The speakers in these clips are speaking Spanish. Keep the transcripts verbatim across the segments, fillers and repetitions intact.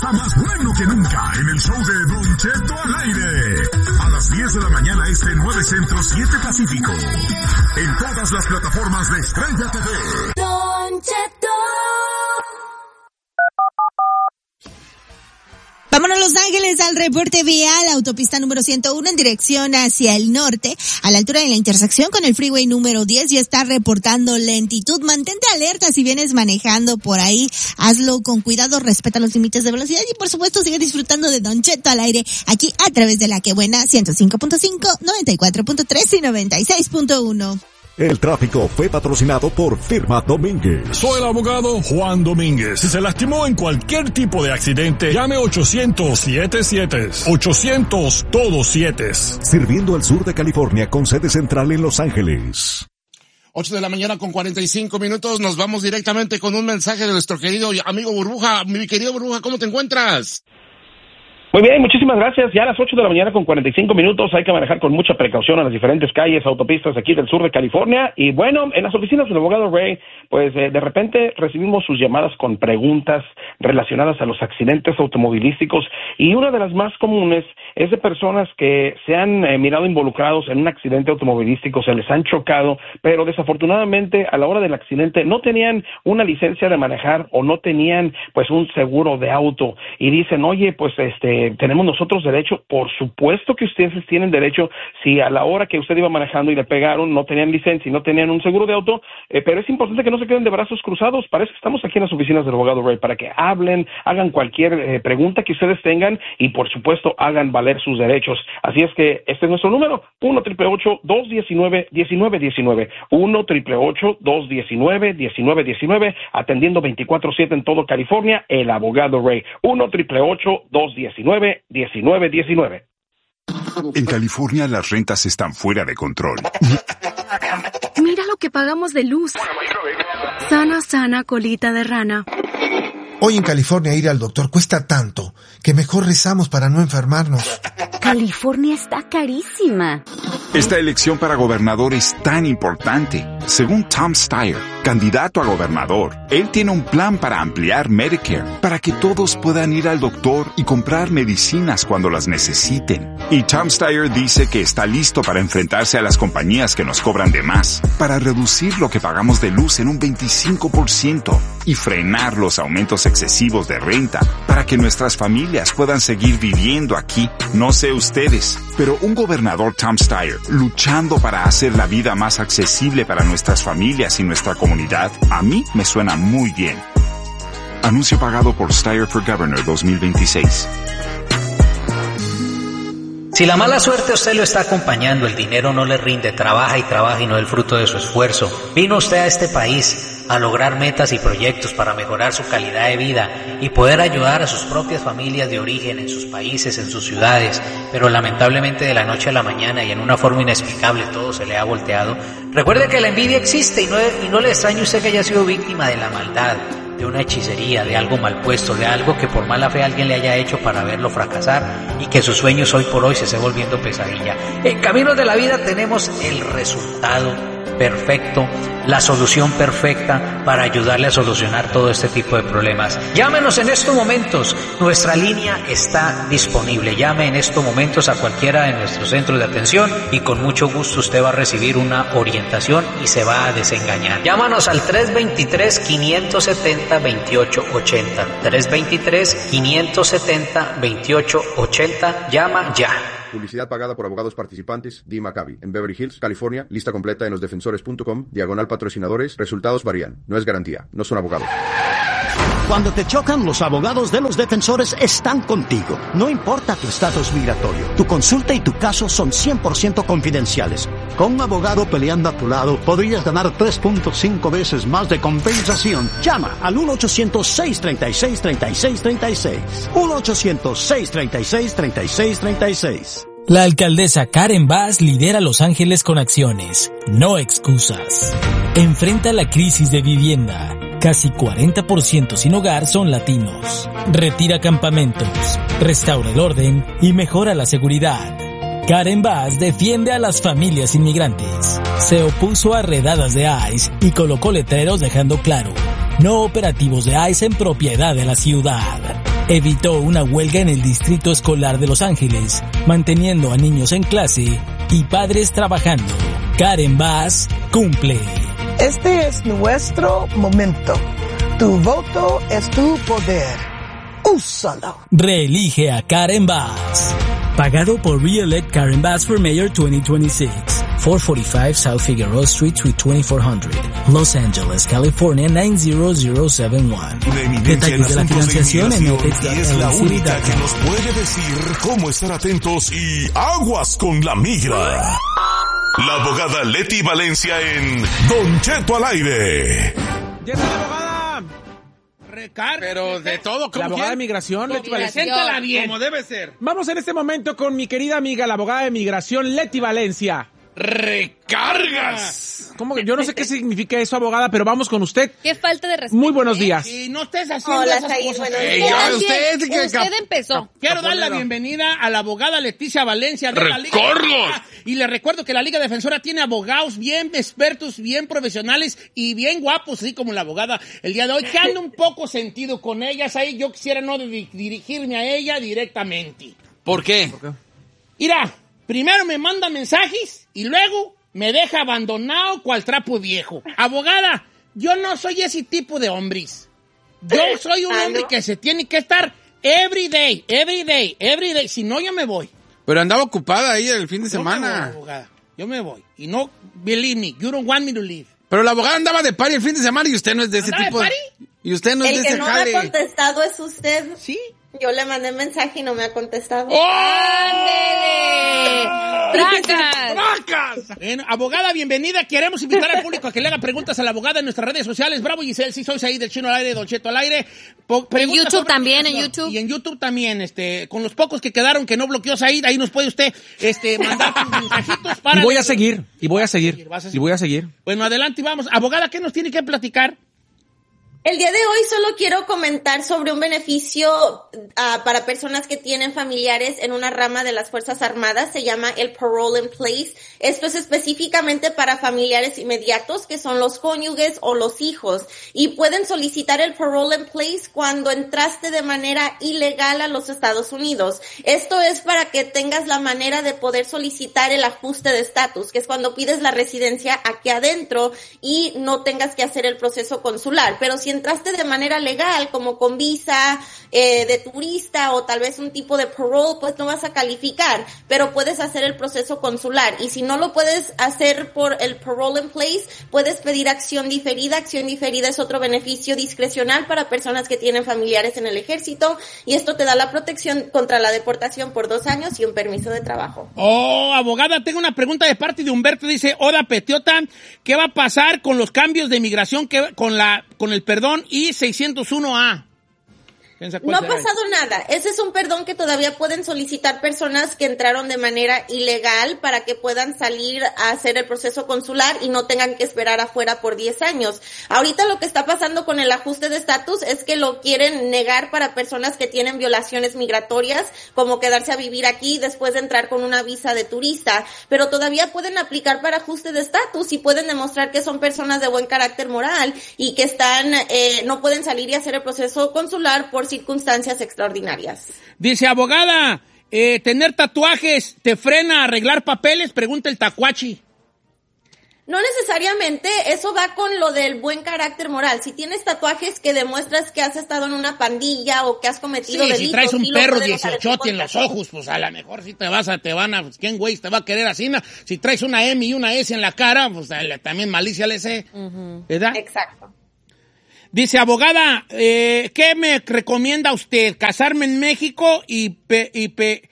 está más bueno que nunca en el show de Don Cheto al aire. A las diez de la mañana este, nueve Centro, siete Pacífico. En todas las plataformas de Estrella T V. Don Cheto. Vámonos a Los Ángeles al reporte vial. Autopista número ciento uno en dirección hacia el norte, a la altura de la intersección con el freeway número diez, ya está reportando lentitud. Mantente alerta si vienes manejando por ahí. Hazlo con cuidado, respeta los límites de velocidad y por supuesto sigue disfrutando de Don Cheto al aire aquí a través de la que buena ciento cinco punto cinco, noventa y cuatro punto tres y noventa y seis punto uno. El tráfico fue patrocinado por Firma Domínguez. Soy el abogado Juan Domínguez. Si se lastimó en cualquier tipo de accidente, llame ochocientos siete siete. ochocientos todos siete. Sirviendo al sur de California con sede central en Los Ángeles. ocho de la mañana con cuarenta y cinco minutos. Nos vamos directamente con un mensaje de nuestro querido amigo Burbuja. Mi querido Burbuja, ¿cómo te encuentras? Muy bien, muchísimas gracias. Ya a las ocho de la mañana con cuarenta y cinco minutos hay que manejar con mucha precaución a las diferentes calles, autopistas aquí del sur de California. Y bueno, en las oficinas del abogado Ray, pues eh, de repente recibimos sus llamadas con preguntas relacionadas a los accidentes automovilísticos. Y una de las más comunes es de personas que se han eh, mirado involucrados en un accidente automovilístico, se les han chocado, pero desafortunadamente a la hora del accidente no tenían una licencia de manejar o no tenían pues un seguro de auto. Y dicen, oye, pues este... tenemos nosotros derecho. Por supuesto que ustedes tienen derecho si a la hora que usted iba manejando y le pegaron no tenían licencia y no tenían un seguro de auto, eh, pero es importante que no se queden de brazos cruzados. Para eso estamos aquí en las oficinas del abogado Ray, para que hablen, hagan cualquier eh, pregunta que ustedes tengan y por supuesto hagan valer sus derechos. Así es que este es nuestro número, uno ocho ocho ocho, dos uno nueve, uno nueve uno nueve, uno ocho ocho ocho, dos uno nueve, uno nueve uno nueve, atendiendo veinticuatro siete en todo California, el abogado Ray, uno ocho ocho ocho, dos uno nueve, uno nueve uno nueve. En California las rentas están fuera de control. Mira lo que pagamos de luz. Sana, sana, colita de rana. Hoy en California ir al doctor cuesta tanto que mejor rezamos para no enfermarnos. California está carísima. Esta elección para gobernador es tan importante. Según Tom Steyer, candidato a gobernador, él tiene un plan para ampliar Medicare, para que todos puedan ir al doctor y comprar medicinas cuando las necesiten. Y Tom Steyer dice que está listo para enfrentarse a las compañías que nos cobran de más, para reducir lo que pagamos de luz en un veinticinco por ciento y frenar los aumentos excesivos de renta, para que nuestras familias puedan seguir viviendo aquí. No sé ustedes, pero un gobernador Tom Steyer luchando para hacer la vida más accesible para nuestras familias y nuestra comunidad, a mí me suena muy bien. Anuncio pagado por Steyer for Governor dos mil veintiséis. Si la mala suerte a usted lo está acompañando, el dinero no le rinde, trabaja y trabaja y no es el fruto de su esfuerzo, vino usted a este país a lograr metas y proyectos para mejorar su calidad de vida y poder ayudar a sus propias familias de origen en sus países, en sus ciudades, pero lamentablemente de la noche a la mañana y en una forma inexplicable todo se le ha volteado. Recuerde que la envidia existe y no, y no le extrañe usted que haya sido víctima de la maldad, de una hechicería, de algo mal puesto, de algo que por mala fe alguien le haya hecho para verlo fracasar y que sus sueños hoy por hoy se esté volviendo pesadilla. En Caminos de la Vida tenemos el resultado perfecto, la solución perfecta para ayudarle a solucionar todo este tipo de problemas. Llámenos en estos momentos, nuestra línea está disponible. Llame en estos momentos a cualquiera de nuestros centros de atención y con mucho gusto usted va a recibir una orientación y se va a desengañar. Llámanos al tres dos tres, cinco siete cero, dos ocho ocho cero, tres dos tres, cinco siete cero, dos ocho ocho cero, llama ya. Publicidad pagada por abogados participantes, Dee Maccabi, en Beverly Hills, California. Lista completa en los defensores punto com, diagonal patrocinadores. Resultados varían. No es garantía. No son abogados. Cuando te chocan, los abogados de los defensores están contigo. No importa tu estatus migratorio. Tu consulta y tu caso son cien por ciento confidenciales. Con un abogado peleando a tu lado, podrías ganar tres punto cinco veces más de compensación. Llama al uno ochocientos, seis tres seis, tres seis tres seis. uno ochocientos, seis tres seis, tres seis tres seis. La alcaldesa Karen Bass lidera Los Ángeles con acciones, no excusas. Enfrenta la crisis de vivienda. Casi cuarenta por ciento sin hogar son latinos. Retira campamentos, restaura el orden y mejora la seguridad. Karen Bass defiende a las familias inmigrantes. Se opuso a redadas de ICE y colocó letreros dejando claro: no operativos de ICE en propiedad de la ciudad. evitó una huelga en el Distrito Escolar de Los Ángeles, manteniendo a niños en clase y padres trabajando. Karen Bass cumple. Este es nuestro momento. Tu voto es tu poder. Úsalo. Reelige a Karen Bass. Pagado por Re-elect Karen Bass for Mayor twenty twenty-six. four forty-five South Figueroa Street, Suite twenty-four hundred, Los Angeles, California nine zero zero seven one. Detalles de la financiación en Opex. Y es la única que nos puede decir cómo estar atentos y aguas con la migra. La abogada Leti Valencia en Don Cheto al aire. Llega la abogada. Recar pero de todo, como la abogada de migración, Leti Valencia. Preséntala bien. Como debe ser. Vamos en este momento con mi querida amiga, la abogada de migración, Leti Valencia. ¡Recargas! ¿Cómo? Yo no sé qué significa eso, abogada, pero vamos con usted. Qué falta de respeto. Muy buenos días. Y no estés haciendo Hola, esas Said, cosas. buenos Eh, días. ya, usted, Usted, usted empezó. Quiero dar la bienvenida a la abogada Leticia Valencia de la Liga. ¡Recargos! Y le recuerdo que la Liga Defensora tiene abogados bien expertos, bien profesionales y bien guapos, así como la abogada el día de hoy, que anda un poco sentido con ellas. Ahí yo quisiera no di- dirigirme a ella directamente. ¿Por qué? ¿Por qué? Mira, primero me manda mensajes y luego me deja abandonado cual trapo viejo. Abogada, yo no soy ese tipo de hombres. Yo soy un Ah, hombre ¿no? que se tiene que estar every day, every day, every day. Si no, yo me voy. Pero andaba ocupada ahí el fin de Yo me semana. voy, abogada. Yo me voy. Y no, believe me, you don't want me to leave. Pero la abogada andaba de party el fin de semana y usted no es de ese ¿Andaba de tipo. party? Y usted no es El de que ese no jale. me ha contestado es usted. Sí. Yo le mandé mensaje y no me ha contestado. ¡Ándele! ¡Tracas! ¡Tracas! Bueno, abogada, bienvenida. Queremos invitar al público a que le haga preguntas a la abogada en nuestras redes sociales. Bravo, Giselle, sí, soy ahí del Chino al aire, Don Cheto al aire. Po- En YouTube sobre- también, en YouTube. Y en YouTube también, este, con los pocos que quedaron que no bloqueó Said, ahí nos puede usted, este, mandar sus mensajitos para... Y voy a seguir, y voy a seguir, vas a y voy a seguir. Bueno, adelante y vamos. Abogada, ¿qué nos tiene que platicar? El día de hoy solo quiero comentar sobre un beneficio uh, para personas que tienen familiares en una rama de las Fuerzas Armadas. Se llama el Parole in Place. Esto es específicamente para familiares inmediatos, que son los cónyuges o los hijos. Y pueden solicitar el Parole in Place cuando entraste de manera ilegal a los Estados Unidos. Esto es para que tengas la manera de poder solicitar el ajuste de estatus, que es cuando pides la residencia aquí adentro y no tengas que hacer el proceso consular. Pero si entraste de manera legal, como con visa eh, de turista o tal vez un tipo de parole, pues no vas a calificar, pero puedes hacer el proceso consular. Y si no lo puedes hacer por el parole in place, puedes pedir acción diferida. Acción diferida es otro beneficio discrecional para personas que tienen familiares en el ejército, y esto te da la protección contra la deportación por dos años y un permiso de trabajo. Oh, abogada, tengo una pregunta de parte de Humberto. Dice, Oda Petiota, ¿qué va a pasar con los cambios de migración que, con la, con el perdón I seiscientos uno A? No ha pasado nada. Ese es un perdón que todavía pueden solicitar personas que entraron de manera ilegal para que puedan salir a hacer el proceso consular y no tengan que esperar afuera por diez años. Ahorita lo que está pasando con el ajuste de estatus es que lo quieren negar para personas que tienen violaciones migratorias, como quedarse a vivir aquí después de entrar con una visa de turista, pero todavía pueden aplicar para ajuste de estatus y pueden demostrar que son personas de buen carácter moral y que están, eh, no pueden salir y hacer el proceso consular por circunstancias extraordinarias. Dice, abogada, eh, ¿tener tatuajes te frena a arreglar papeles? Pregunta el tacuachi. No necesariamente, eso va con lo del buen carácter moral. Si tienes tatuajes que demuestras que has estado en una pandilla o que has cometido Sí, delitos... si traes un sí lo perro pueden usar dieciocho en los ojos, pues a lo mejor si te vas a, te van a, pues, ¿quién güey te va a querer así? ¿No? Si traes una M y una S en la cara, pues también malicia le sé, Uh-huh. ¿verdad? Exacto. Dice, abogada, eh, ¿qué me recomienda usted? ¿Casarme en México y, pe, y, pe,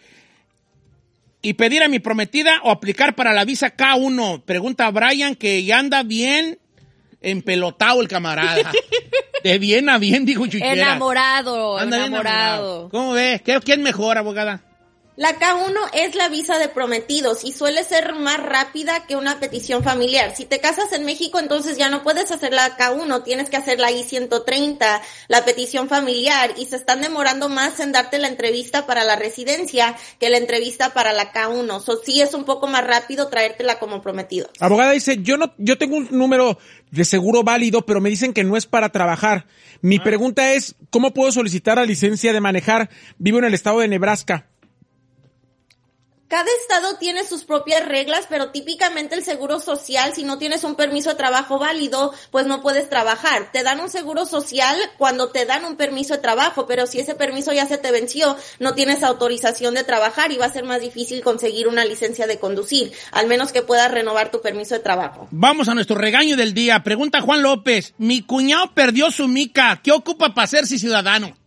y pedir a mi prometida o aplicar para la visa K uno? Pregunta a Brian, que ya anda bien empelotado el camarada. De bien a bien, dijo Chuchera. Enamorado, Anda bien enamorado. enamorado. ¿Cómo ve? ¿Qué, ¿Quién mejor, abogada? La K uno es la visa de prometidos y suele ser más rápida que una petición familiar. Si te casas en México, entonces ya no puedes hacer la K uno, tienes que hacer la I ciento treinta, la petición familiar, y se están demorando más en darte la entrevista para la residencia que la entrevista para la K uno. So, sí es un poco más rápido traértela como prometido. Abogada dice, yo no, yo tengo un número de seguro válido, pero me dicen que no es para trabajar. Mi ah. pregunta es, ¿cómo puedo solicitar la licencia de manejar? Vivo en el estado de Nebraska. Cada estado tiene sus propias reglas, pero típicamente el seguro social, si no tienes un permiso de trabajo válido, pues no puedes trabajar. Te dan un seguro social cuando te dan un permiso de trabajo, pero si ese permiso ya se te venció, no tienes autorización de trabajar y va a ser más difícil conseguir una licencia de conducir, al menos que puedas renovar tu permiso de trabajo. Vamos a nuestro regaño del día. Pregunta Juan López, mi cuñado perdió su mica, ¿qué ocupa para hacerse ciudadano?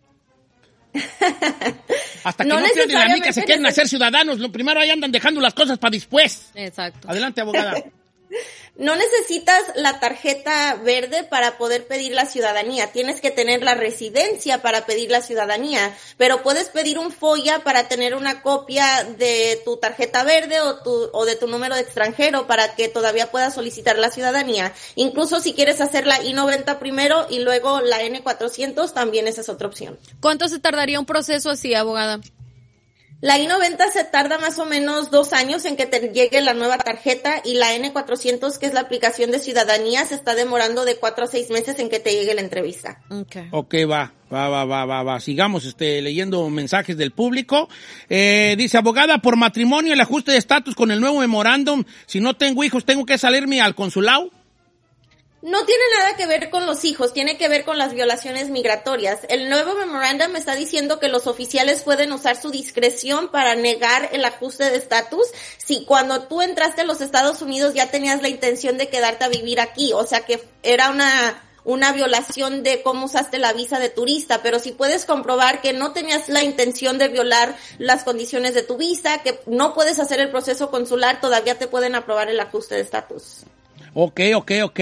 Hasta que no, no pierden la mica se quieren hacer ciudadanos. Lo primero ahí andan dejando las cosas para después. Exacto. Adelante, abogada. No necesitas la tarjeta verde para poder pedir la ciudadanía. Tienes que tener la residencia para pedir la ciudadanía. Pero puedes pedir un FOIA para tener una copia de tu tarjeta verde o, tu, o de tu número de extranjero para que todavía puedas solicitar la ciudadanía. Incluso si quieres hacer la I noventa primero y luego la N cuatrocientos, también esa es otra opción. ¿Cuánto se tardaría un proceso así, abogada? La I noventa se tarda más o menos dos años en que te llegue la nueva tarjeta y la N cuatrocientos, que es la aplicación de ciudadanía, se está demorando de cuatro a seis meses en que te llegue la entrevista. Okay. Ok, va, va, va, va, va, va. Sigamos este, leyendo mensajes del público. Eh, dice, abogada, por matrimonio, el ajuste de estatus con el nuevo memorándum, si no tengo hijos, ¿tengo que salirme al consulado? No tiene nada que ver con los hijos, tiene que ver con las violaciones migratorias. El nuevo memorándum está diciendo que los oficiales pueden usar su discreción para negar el ajuste de estatus si cuando tú entraste a los Estados Unidos ya tenías la intención de quedarte a vivir aquí, o sea que era una una violación de cómo usaste la visa de turista, pero si puedes comprobar que no tenías la intención de violar las condiciones de tu visa, que no puedes hacer el proceso consular, todavía te pueden aprobar el ajuste de estatus. Ok, ok, ok.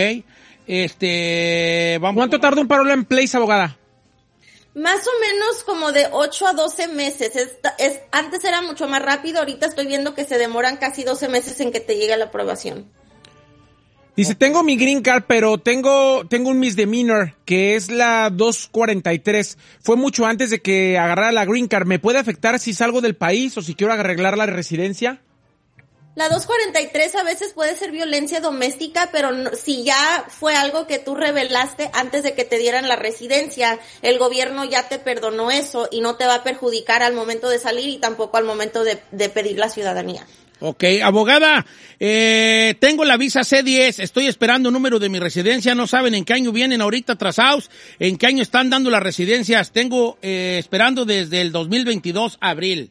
Este, vamos. ¿Cuánto tarda un parole en place, abogada? Más o menos como de ocho a doce meses. Es, es, antes era mucho más rápido, ahorita estoy viendo que se demoran casi doce meses en que te llegue la aprobación. Dice, tengo mi green card, pero tengo tengo un misdemeanor, que es la dos cuarenta y tres. Fue mucho antes de que agarrara la green card. ¿Me puede afectar si salgo del país o si quiero arreglar la residencia? La dos cuarenta y tres a veces puede ser violencia doméstica, pero no, si ya fue algo que tú revelaste antes de que te dieran la residencia, el gobierno ya te perdonó eso y no te va a perjudicar al momento de salir y tampoco al momento de, de pedir la ciudadanía. Ok, abogada, eh, tengo la visa C diez, estoy esperando un número de mi residencia, no saben en qué año vienen ahorita atrasados, en qué año están dando las residencias, tengo eh, esperando desde el dos mil veintidós, abril.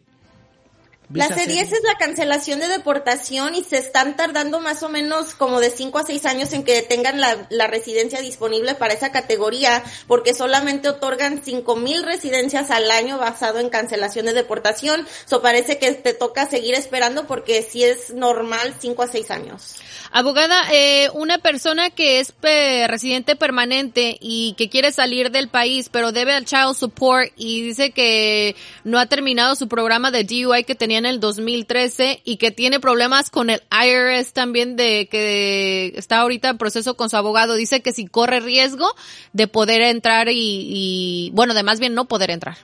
La C diez es la cancelación de deportación y se están tardando más o menos como de cinco a seis años en que tengan la, la residencia disponible para esa categoría, porque solamente otorgan cinco mil residencias al año basado en cancelación de deportación. So parece que te toca seguir esperando porque sí es normal cinco a seis años. Abogada, eh, una persona que es pe- residente permanente y que quiere salir del país, pero debe al child support y dice que no ha terminado su programa de D U I que tenía en el dos mil trece y que tiene problemas con el I R S también, de que está ahorita en proceso con su abogado, dice que si corre riesgo de poder entrar y, y bueno, de más bien no poder entrar.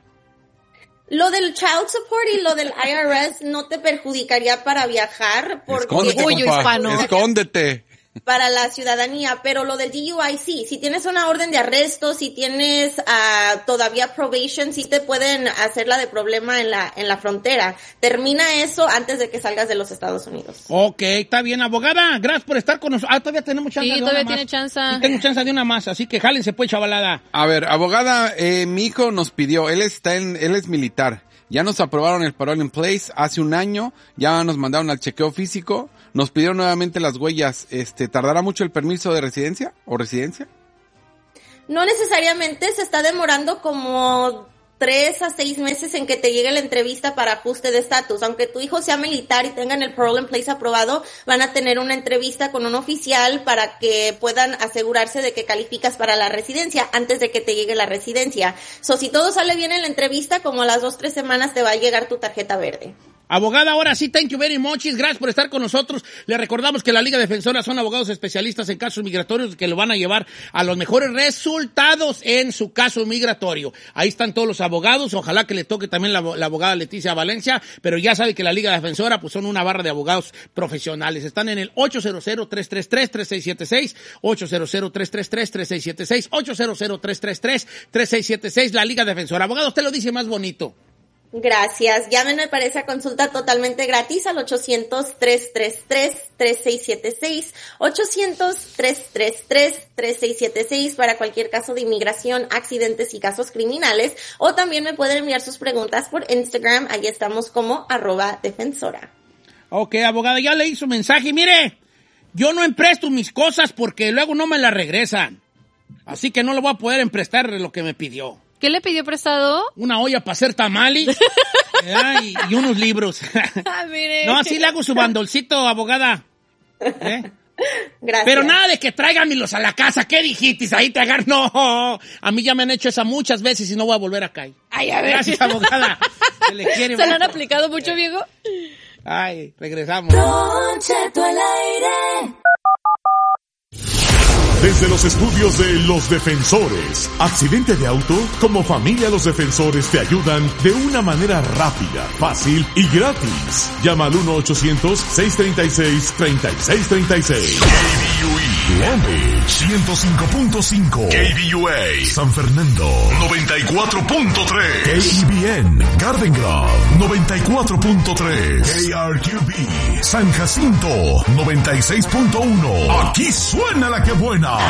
Lo del child support y lo del I R S no te perjudicaría para viajar porque escóndete, orgullo compa, hispano escóndete. Para la ciudadanía, pero lo del D U I sí, si tienes una orden de arresto, si tienes uh, todavía probation, sí te pueden hacer la de problema en la en la frontera. Termina eso antes de que salgas de los Estados Unidos. Ok, está bien, abogada, gracias por estar con nosotros. Ah, todavía tenemos chance sí, de todavía una tiene más. chance. Sí, tengo chance de una más, así que jálense pues, chavalada. A ver, abogada, eh, mi hijo nos pidió, él está en, él es militar. Ya nos aprobaron el parole in place hace un año, ya nos mandaron al chequeo físico, nos pidieron nuevamente las huellas. Este, ¿tardará mucho el permiso de residencia o residencia? No necesariamente, se está demorando como tres a seis meses en que te llegue la entrevista para ajuste de estatus. Aunque tu hijo sea militar y tengan el parole in place aprobado, van a tener una entrevista con un oficial para que puedan asegurarse de que calificas para la residencia antes de que te llegue la residencia. So, si todo sale bien en la entrevista, como a las dos, tres semanas te va a llegar tu tarjeta verde. Abogada, ahora sí, thank you very much. Gracias por estar con nosotros. Le recordamos que la Liga Defensora son abogados especialistas en casos migratorios que lo van a llevar a los mejores resultados en su caso migratorio. Ahí están todos los abogados. Ojalá que le toque también la, la abogada Leticia Valencia, pero ya sabe que la Liga Defensora pues son una barra de abogados profesionales. Están en el ocho cero cero, tres tres tres, tres seis siete seis, ocho cero cero, tres tres tres, tres seis siete seis, ocho cero cero, tres tres tres, tres seis siete seis, la Liga Defensora. Abogado, usted lo dice más bonito. Gracias. Llámenme para esa consulta totalmente gratis al ochocientos, tres tres tres, tres seis siete seis, ochocientos, tres tres tres, tres seis siete seis para cualquier caso de inmigración, accidentes y casos criminales. O también me pueden enviar sus preguntas por Instagram. Allí estamos como arroba defensora. Ok, abogada, ya leí su mensaje. Mire, yo no empresto mis cosas porque luego no me las regresan. Así que no le voy a poder emprestar lo que me pidió. ¿Qué le pidió prestado? Una olla para hacer tamales y, y unos libros. Ah, mire. No, así le hago su bandolcito, abogada. ¿Eh? Gracias. Pero nada de que tráiganmelos a la casa. ¿Qué dijiste? Ahí te agarro. No, a mí ya me han hecho esa muchas veces y no voy a volver acá. Ay, a ver. Gracias, abogada. Se le quiere. ¿Se lo han aplicado mucho, viejo? Ay, regresamos. Don Cheto al aire. Desde los estudios de Los Defensores. ¿Accidente de auto? Como familia Los Defensores te ayudan de una manera rápida, fácil y gratis. Llama al uno ochocientos, seis tres seis, tres seis tres seis. K B U E Long Beach ciento cinco punto cinco. K B U A San Fernando noventa y cuatro punto tres. K E B N Garden Grove noventa y cuatro punto tres. K R Q B San Jacinto noventa y seis punto uno. Aquí suena la que buena.